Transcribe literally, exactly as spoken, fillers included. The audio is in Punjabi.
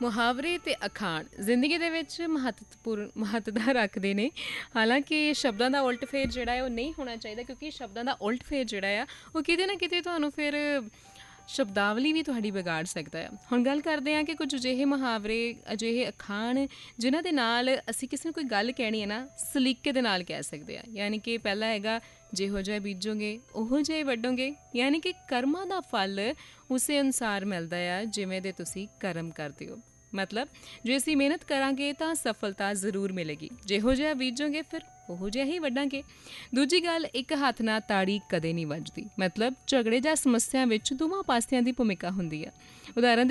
ਮੁਹਾਵਰੇ ਅਤੇ ਅਖਾਣ ਜ਼ਿੰਦਗੀ ਦੇ ਵਿੱਚ ਮਹੱਤਵਪੂਰਨ ਮਹੱਤਤਾ ਰੱਖਦੇ ਨੇ। ਹਾਲਾਂਕਿ ਸ਼ਬਦਾਂ ਦਾ ਉਲਟ ਫੇਰ ਜਿਹੜਾ ਹੈ ਉਹ ਨਹੀਂ ਹੋਣਾ ਚਾਹੀਦਾ, ਕਿਉਂਕਿ ਸ਼ਬਦਾਂ ਦਾ ਉਲਟ ਫੇਰ ਜਿਹੜਾ ਆ ਉਹ ਕਿਤੇ ਨਾ ਕਿਤੇ ਤੁਹਾਨੂੰ ਫਿਰ ਸ਼ਬਦਾਵਲੀ ਵੀ ਤੁਹਾਡੀ ਵਿਗਾੜ ਸਕਦਾ ਆ। ਹੁਣ ਗੱਲ ਕਰਦੇ ਹਾਂ ਕਿ ਕੁਝ ਅਜਿਹੇ ਮੁਹਾਵਰੇ, ਅਜਿਹੇ ਅਖਾਣ ਜਿਨ੍ਹਾਂ ਦੇ ਨਾਲ ਅਸੀਂ ਕਿਸੇ ਨੂੰ ਕੋਈ ਗੱਲ ਕਹਿਣੀ ਹੈ ਨਾ ਸਲੀਕੇ ਦੇ ਨਾਲ ਕਹਿ ਸਕਦੇ ਹਾਂ। ਯਾਨੀ ਕਿ ਪਹਿਲਾ ਹੈਗਾ, ਜਿਹੋ ਜਿਹਾ ਬੀਜੋਗੇ ਉਹੋ ਜਿਹਾ ਹੀ ਵੱਢੋਗੇ। ਯਾਨੀ ਕਿ ਕਰਮਾਂ ਦਾ ਫਲ ਉਸੇ ਅਨੁਸਾਰ ਮਿਲਦਾ ਆ ਜਿਵੇਂ ਦੇ ਤੁਸੀਂ ਕਰਮ ਕਰਦੇ ਹੋ। ਮਤਲਬ ਜੇ ਅਸੀਂ ਮਿਹਨਤ ਕਰਾਂਗੇ ਤਾਂ ਸਫਲਤਾ ਜ਼ਰੂਰ ਮਿਲੇਗੀ, ਜਿਹੋ ਜਿਹਾ ਬੀਜੋਗੇ ਫਿਰ ਉਹੋ ਜਿਹਾ ਹੀ ਵੱਢਾਂਗੇ। ਦੂਜੀ ਗੱਲ, ਇੱਕ ਹੱਥ ਨਾਲ ਤਾੜੀ ਕਦੇ ਨਹੀਂ ਵੱਜਦੀ। ਮਤਲਬ ਝਗੜੇ ਜਾਂ ਸਮੱਸਿਆ ਵਿੱਚ ਦੋਵਾਂ ਪਾਸਿਆਂ ਦੀ ਭੂਮਿਕਾ ਹੁੰਦੀ ਆ। ਉਦਾਹਰਨ